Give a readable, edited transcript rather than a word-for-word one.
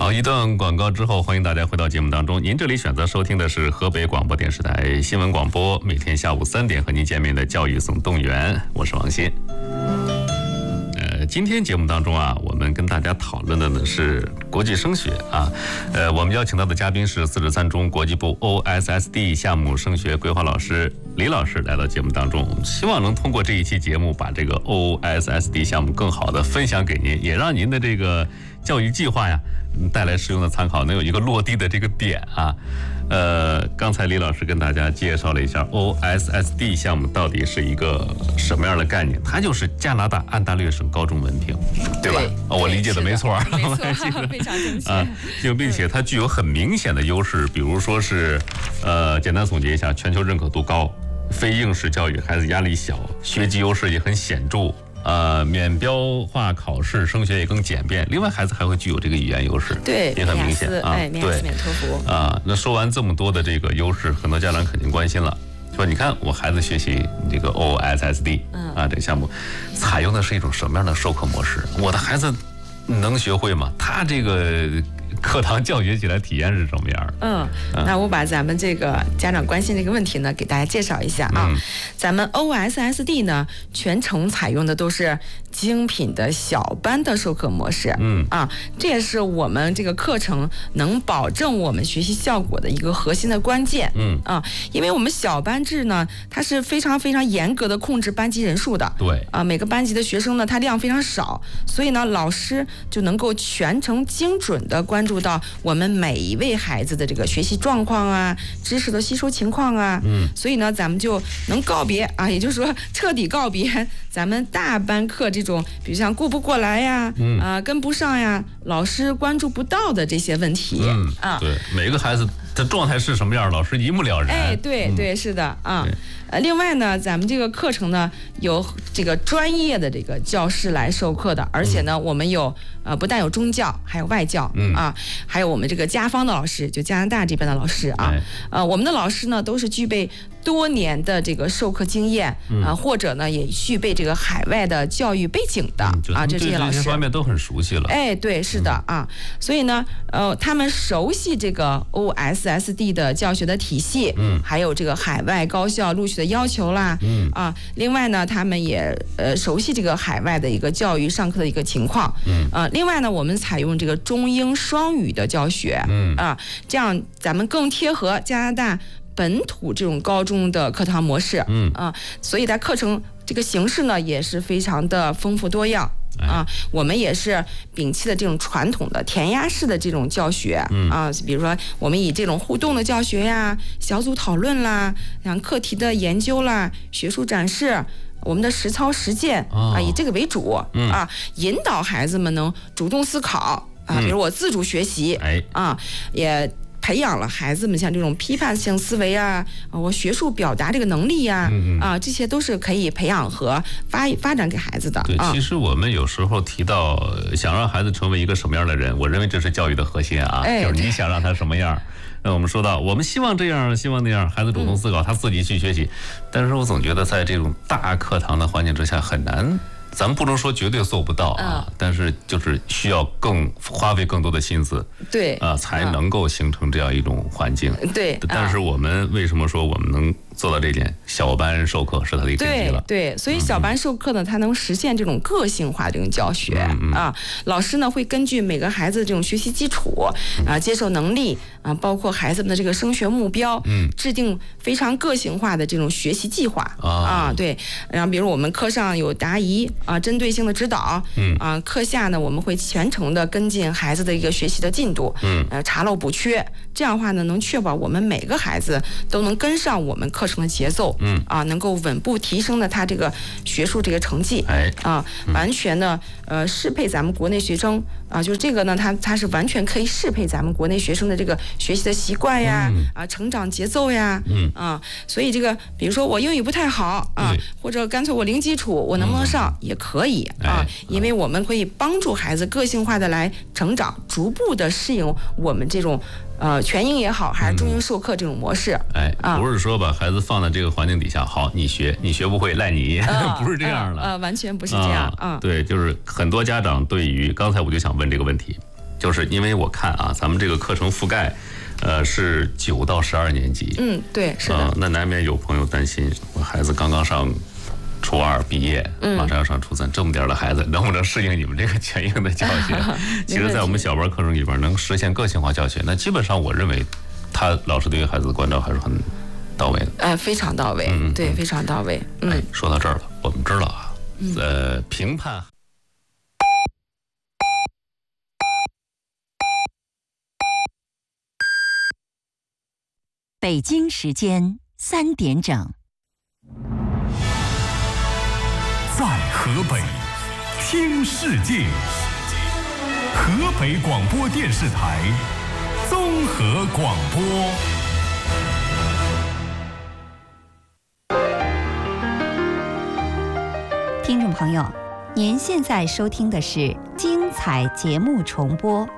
好，一段广告之后，欢迎大家回到节目当中。您这里选择收听的是河北广播电视台新闻广播，每天下午3点和您见面的教育总动员，我是王鑫。今天节目当中啊，我们跟大家讨论的呢是国际升学啊。我们邀请到的嘉宾是43中国际部 OSSD 项目升学规划老师李老师来到节目当中。我们希望能通过这一期节目，把这个 OSSD 项目更好的分享给您，也让您的这个教育计划呀带来实用的参考，能有一个落地的这个点啊。刚才李老师跟大家介绍了一下 OSSD 项目到底是一个什么样的概念，它就是加拿大安大略省高中文凭，对吧？我理解的没错， 没错，非常正确啊。并且它具有很明显的优势，比如说是简单总结一下，全球认可度高，非应试教育，孩子压力小，学籍优势也很显著。免标化考试，升学也更简便。另外，孩子还会具有这个语言优势， 对， 也很明显啊。 对，免托福啊。那说完这么多的这个优势，很多家长肯定关心了，说你看我孩子学习这个 OSSD 这个项目，采用的是一种什么样的授课模式？我的孩子能学会吗？他这个课堂教学起来体验是什么样的？ 那我把咱们这个家长关心这个问题呢，给大家介绍一下啊。咱们 OSSD 呢，全程采用的都是精品的小班的授课模式。这也是我们这个课程能保证我们学习效果的一个核心的关键。因为我们小班制呢，它是非常非常严格的控制班级人数的。 对每个班级的学生呢，它量非常少，所以呢，老师就能够全程精准的关注到我们每一位孩子的这个学习状况啊，知识的吸收情况啊。所以呢，咱们就能告别啊，也就是说彻底告别咱们大班课这种，比如像顾不过来呀，跟不上呀，老师关注不到的这些问题。 对，每个孩子的状态是什么样，老师一目了然。 对，是的啊。另外呢，咱们这个课程呢，有这个专业的这个教师来授课的，而且呢，我们有不但有中教，还有外教还有我们这个家方的老师，就加拿大这边的老师我们的老师呢，都是具备多年的这个授课经验或者呢，也具备这个海外的教育背景的这些老师， 这些方面都很熟悉了。 对，是的所以呢，他们熟悉这个 OSSD 的教学的体系，还有这个海外高校录取的要求啦，另外呢，他们也熟悉这个海外的一个教育上课的一个情况，另外呢，我们采用这个中英双语的教学，这样咱们更贴合加拿大本土这种高中的课堂模式，所以在课程这个形式呢，也是非常的丰富多样。我们也是摒弃了这种传统的填鸭式的这种教学比如说我们以这种互动的教学呀、小组讨论啦、像课题的研究啦、学术展示，我们的实操实践以这个为主引导孩子们能主动思考比如我自主学习也培养了孩子们像这种批判性思维我学术表达这个能力这些都是可以培养和发展给孩子的。 对，其实我们有时候提到想让孩子成为一个什么样的人，我认为这是教育的核心就是你想让他什么样。我们说到我们希望这样，希望那样，孩子主动思考，他自己去学习。但是我总觉得在这种大课堂的环境之下很难。咱们不能说绝对做不到但是就是需要花费更多的心思，才能够形成这样一种环境。但是我们为什么说我们能做到这点？小班授课是它的一个根基了。 对，所以小班授课呢，它能实现这种个性化这种教学老师呢会根据每个孩子的这种学习基础接受能力包括孩子们的这个升学目标制定非常个性化的这种学习计划对。然后比如我们课上有答疑针对性的指导课下呢我们会全程的跟进孩子的一个学习的进度查漏补缺，这样的话呢能确保我们每个孩子都能跟上我们课程的节奏能够稳步提升的他这个学术这个成绩完全的适配咱们国内学生就是这个呢它是完全可以适配咱们国内学生的这个学习的习惯呀成长节奏呀所以这个比如说我英语不太好或者干脆我零基础我能不能上也可以因为我们可以帮助孩子个性化的来成长，逐步的适应我们这种全英也好，还是中英授课这种模式。 不是说把孩子放在这个环境底下，好，你学不会赖你，不是这样的。 完全不是这样对，就是很多家长对于刚才我就想问这个问题， 就是因为我看啊，咱们这个课程覆盖，是9到12年级。 对，是的。 那难免有朋友担心，我孩子刚刚上初2毕业，马上要上初3，这么点的孩子能不能适应你们这个全英的教学？其实，在我们小班课程里边，能实现个性化教学，那基本上我认为，老师对于孩子的关照还是很到位的。 非常到位，对，非常到位。 说到这儿了，我们知道啊，评判。 北京时间3点整， 在河北听世界，河北广播电视台综合广播。 听众朋友，您现在收听的是精彩节目重播。